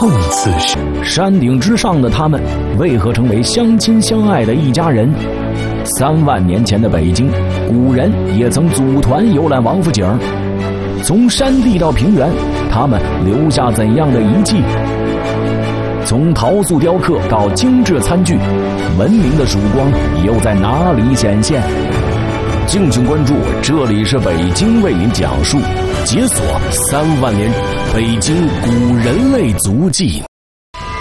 碰瓷时， 山顶之上的他们为何成为相亲相爱的一家人？3万年前的北京，古人也曾组团游览王府井。从山地到平原，他们留下怎样的遗迹？从陶塑雕刻到精致餐具，文明的曙光又在哪里显现？敬请关注，这里是北京为您讲述，解锁3万年北京古人类足迹。